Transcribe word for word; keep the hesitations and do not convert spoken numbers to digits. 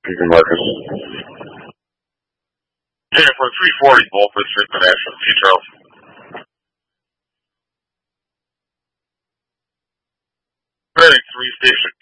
Peter Marcus. Jennifer three forty, Volpus International. Sea Charles. Bearing three station